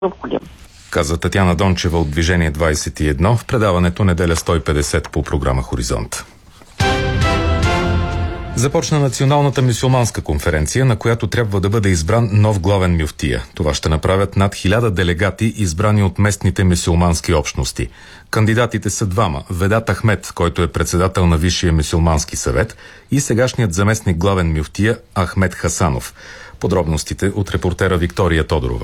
необходимо. Каза Татяна Дончева от Движение 21 в предаването Неделя 150 по програма Хоризонт. Започна Националната мюсюлманска конференция, на която трябва да бъде избран нов главен мюфтия. Това ще направят над 1000 делегати, избрани от местните мюсюлмански общности. Кандидатите са двама – Ведат Ахмед, който е председател на Висшия мюсюлмански съвет, и сегашният заместник главен мюфтия Ахмед Хасанов. Подробностите от репортера Виктория Тодорова.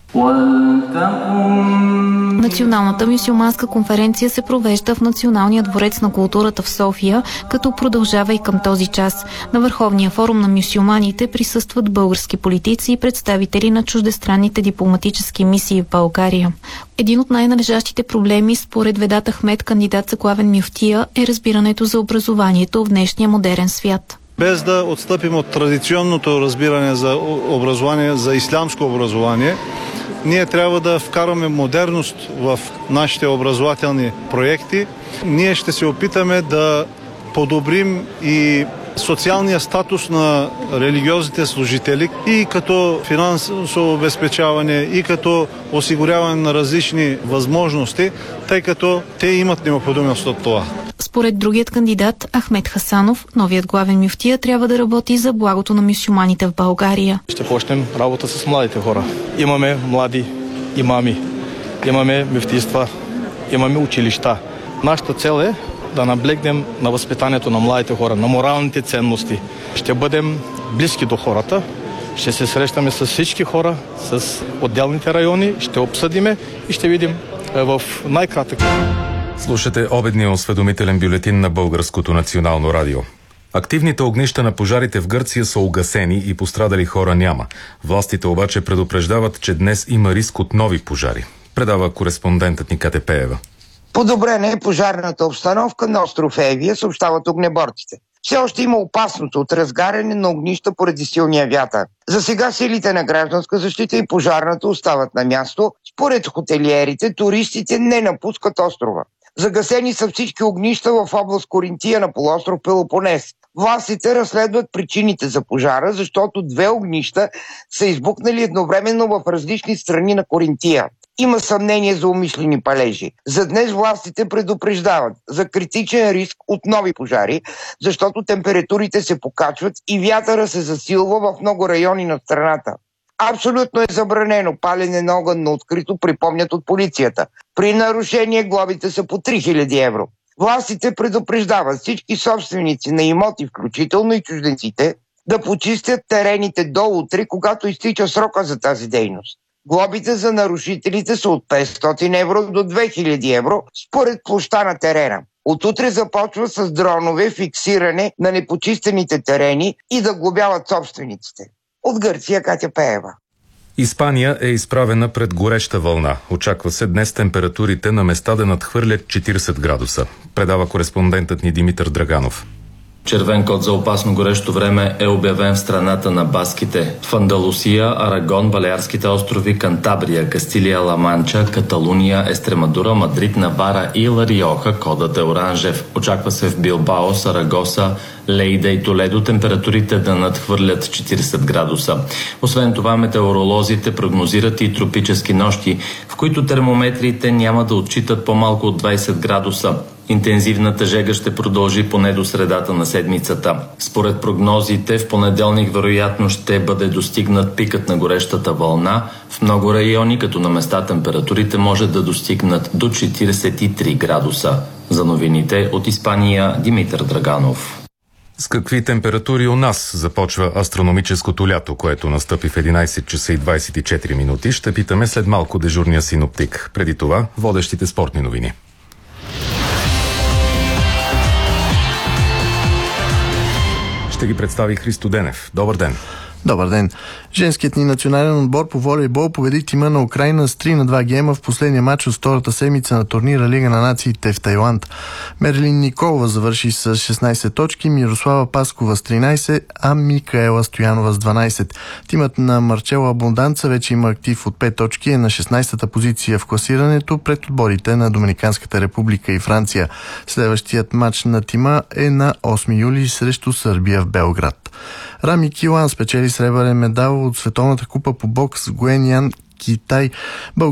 Националната мюсюлманска конференция се провежда в Националния дворец на културата в София, като продължава и към този час. На Върховния форум на мюсюлманите присъстват български политици и представители на чуждестранните дипломатически мисии в България. Един от най-належащите проблеми, според Ведат Ахмед, кандидат за главен мюфтия, е разбирането за образованието в днешния модерен свят. Без да отстъпим от традиционното разбиране за образование, за ислямско образование, ние трябва да вкараме модерност в нашите образователни проекти. Ние ще се опитаме да подобрим и социалния статус на религиозните служители и като финансово обезпечаване, и като осигуряване на различни възможности, тъй като те имат необходимост от това. Според другият кандидат, Ахмед Хасанов, новият главен мюфтия трябва да работи за благото на мюсюлманите в България. Ще почнем работа с младите хора. Имаме млади имами, имаме мюфтийства, имаме училища. Нашата цел е да наблегнем на възпитанието на младите хора, на моралните ценности. Ще бъдем близки до хората, ще се срещаме с всички хора, с отделните райони, ще обсъдиме и ще видим в най-кратък. Слушате обедния осведомителен бюлетин на Българското национално радио. Активните огнища на пожарите в Гърция са угасени и пострадали хора няма. Властите обаче предупреждават, че днес има риск от нови пожари. Предава кореспондентът ни Катя Пеева. Подобрена е пожарната обстановка на остров Евия, съобщават огнеборците. Все още има опасност от разгаряне на огнища поради силния вятър. За сега силите на гражданска защита и пожарната остават на място. Според хотелиерите, туристите не напускат острова. Загасени са всички огнища в област Коринтия на полуостров Пелопонес. Властите разследват причините за пожара, защото 2 огнища са избухнали едновременно в различни страни на Коринтия. Има съмнение за умишлени палежи. За днес властите предупреждават за критичен риск от нови пожари, защото температурите се покачват и вятъра се засилва в много райони на страната. Абсолютно е забранено палене на огън на открито, припомнят от полицията. При нарушение глобите са по 3000 евро. Властите предупреждават всички собственици на имоти, включително и чужденците, да почистят терените до утре, когато изтича срока за тази дейност. Глобите за нарушителите са от 500 евро до 2000 евро, според площта на терена. От утре започва с дронове фиксиране на непочистените терени и да глобяват собствениците. От Гърция, Катя Пеева. Испания е изправена пред гореща вълна. Очаква се днес температурите на места да надхвърлят 40 градуса. Предава кореспондентът ни Димитър Драганов. Червен код за опасно горещо време е обявен в страната на баските. В Андалусия, Арагон, Балеарските острови, Кантабрия, Кастилия, Ла-Манча, Каталуния, Естремадура, Мадрид, Навара и Ла Риоха кодът е оранжев. Очаква се в Билбао, Сарагоса, Лейда и Толедо температурите да надхвърлят 40 градуса. Освен това, метеоролозите прогнозират и тропически нощи, в които термометрите няма да отчитат по-малко от 20 градуса. Интензивната жега ще продължи поне до средата на седмицата. Според прогнозите, в понеделник вероятно ще бъде достигнат пикът на горещата вълна. В много райони, като на места, температурите може да достигнат до 43 градуса. За новините от Испания, Димитър Драганов. С какви температури у нас започва астрономическото лято, което настъпи в 11 часа и 24 минути, ще питаме след малко дежурния синоптик. Преди това, водещите спортни новини. Ще ги представи Христо Денев. Добър ден! Добър ден! Женският ни национален отбор по волейбол победи тима на Украйна с 3-2 гейма в последния матч от втората седмица на турнира Лига на нациите в Тайланд. Мерлин Николова завърши с 16 точки, Мирослава Паскова с 13, а Микаела Стоянова с 12. Тимът на Марчела Абунданца вече има актив от 5 точки, е на 16-та позиция в класирането пред отборите на Доминиканската република и Франция. Следващият матч на тима е на 8 юли срещу Сърбия в Белград. Рами Килан спечели сребърен медал от Световната купа по бокс в Гуенян, Китай.